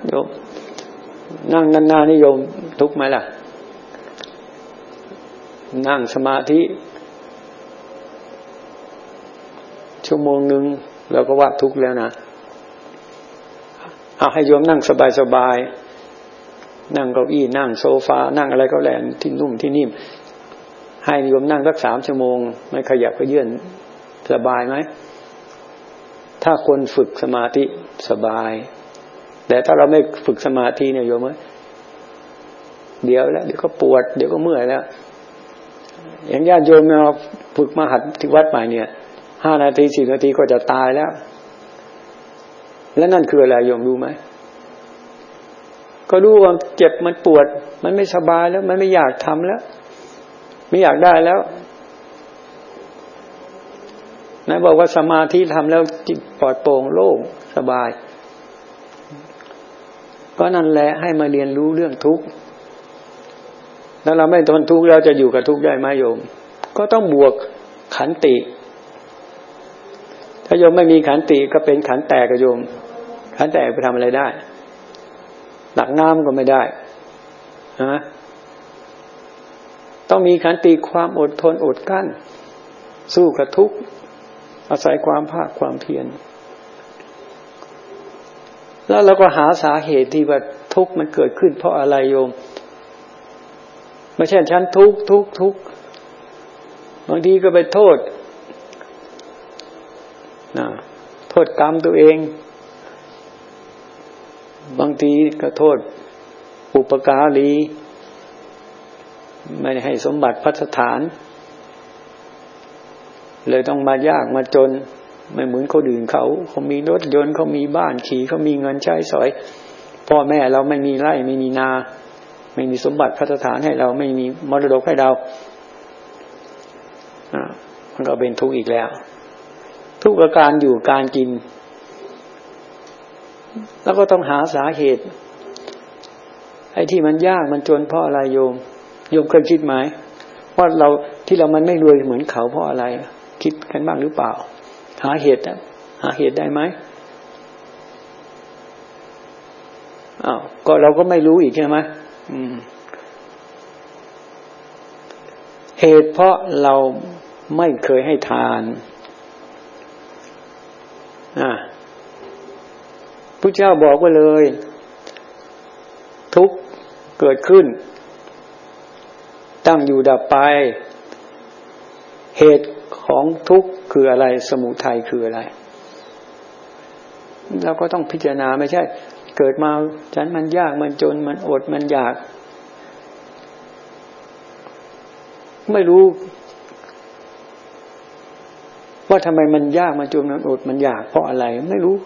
โยมนั่งนานๆนี่โยมทุกข์ไหมล่ะนั่งสมาธิชั่วโมงนึงเราก็ว่าทุกข์แล้วนะเอาให้โยมนั่งสบายๆนั่งเก้าอี้นั่งโซฟานั่งอะไรก็แล้วที่นุ่มที่นิ่มให้โยมนั่งสัก3 ชั่วโมงไม่ขยับเขยื้อนสบายไหมถ้าคนฝึกสมาธิสบายแต่ถ้าเราไม่ฝึกสมาธิเนี่ยโยมเดี๋ยวก็ปวดเดี๋ยวก็เมื่อยแล้วอย่างญาติโยมมาฝึกมาหัดที่วัดใหม่เนี่ย5 นาที10 นาทีก็จะตายแล้วแล้วนั่นคืออะไรโยมรู้ไหมก็รู้ว่าเจ็บมันปวดมันไม่สบายแล้วมันไม่อยากทำแล้วไม่อยากได้แล้วนายบอกว่าสมาธิทำแล้วจิตปลอดโปร่งโล่งสบายก็นั่นแหละให้มาเรียนรู้เรื่องทุกข์แล้วเราไม่ทนทุกข์เราจะอยู่กับทุกข์ได้ไหมโยมก็ต้องบวกขันติถ้าโยมไม่มีขันติก็เป็นขันแตกกับโยมขันแตกไปทำอะไรได้ตักน้ำก็ไม่ได้ต้องมีขันติความอดทนอดกั้นสู้กับทุกข์อาศัยความภาคความเพียรแล้วเราก็หาสาเหตุที่ว่าทุกข์มันเกิดขึ้นเพราะอะไรโยมไม่ใช่ฉันทุกข์บางทีก็ไปโทษโทษกรรมตัวเองบางทีก็โทษอุปการีไม่ได้ให้สมบัติภัสถานเลยต้องมายากมาจนไม่เหมือนคนอื่นเขามีรถยนต์เขามีบ้านขี่เขามีเงินใช้สอยพ่อแม่เราไม่มีไร่ไม่มีนาไม่มีสมบัติภัสถานให้เราไม่มีมรดกให้เรามันก็เป็นทุกข์อีกแล้วทุกข์กับการอยู่การกินแล้วก็ต้องหาสาเหตุไอ้ที่มันยากมันจนเพราะอะไรโยมเคยคิดไหมว่าเราที่เรามันไม่รวยเหมือนเขาเพราะอะไรคิดกันบ้างหรือเปล่าหาเหตุได้ไหมก็เราก็ไม่รู้อีกใช่ไหมเหตุเพราะเราไม่เคยให้ทานพระเจ้าบอกไว้เลยทุกข์เกิดขึ้นตั้งอยู่ดับไปเหตุของทุกข์คืออะไรสมุทัยคืออะไรเราก็ต้องพิจารณาไม่ใช่เกิดมาฉันมันยากมันจนมันอดมันอยากไม่รู้ว่าทำไมมันยากมันจนมันอดมันอยากเพราะอะไรไม่รู้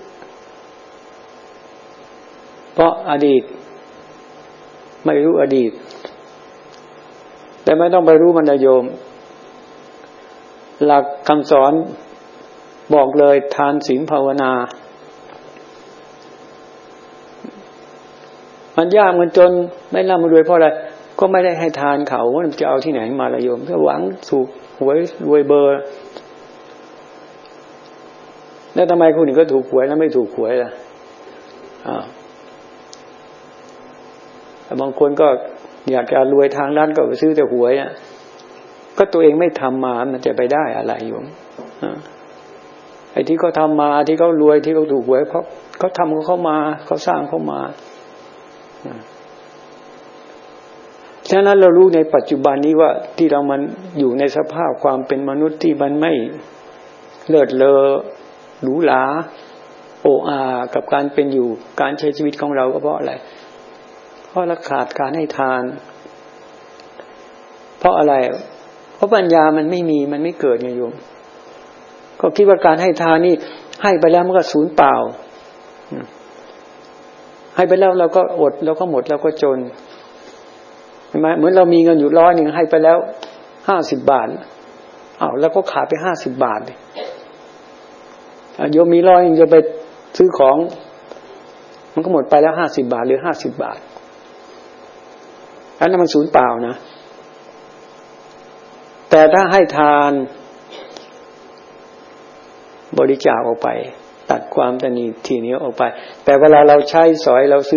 เพราะอดีตไม่รู้อดีตแต่ไม่ต้องไปรู้มันนะโยมหลักคำสอนบอกเลยทานศีลภาวนามันยากมันจนไม่ร่ำรวยเพราะอะไรก็ไม่ได้ให้ทานเขาว่าจะเอาที่ไหนมาละโยมถ้าหวังถูกหวยรวยเบอร์แล้วทำไมคนอื่นก็ถูกหวยแล้วไม่ถูกหวยล่ะบางคนก็อยากจะรวยทางด้านก็ไปซื้อแต่หวยก็ตัวเองไม่ทำมามันจะไปได้อะไรโยมไอ้ที่เขาทำมาที่เขารวยที่เขาถูกหวยเพราะเขาทำเขามาเขาสร้างเขามาฉะนั้นเรารู้ในปัจจุบันนี้ว่าที่เรามันอยู่ในสภาพความเป็นมนุษย์ที่มันไม่เลิศเลอหรูหราโอ้อากับการเป็นอยู่การใช้ชีวิตของเราก็เพราะอะไรเพราะเราขาดการให้ทานเพราะอะไรเพราะปัญญามันไม่มีมันไม่เกิดไงโยมก็คิดว่าการให้ทานนี่ให้ไปแล้วมันก็สูญเปล่าให้ไปแล้วเราก็อดเราก็หมดเราก็จนเห็นไหมเหมือนเรามีเงินอยู่100ให้ไปแล้ว50 บาทแล้วก็ขาดไป50 บาทโยมมี100จะไปซื้อของมันก็หมดไปแล้ว50 บาทหรือ50 บาทอันนั้นมันสูญเปล่านะแต่ถ้าให้ทานบริจาคออกไปตัดความตนีทีนี้ออกไปแต่เวลาเราใช้สอยเราซื้อ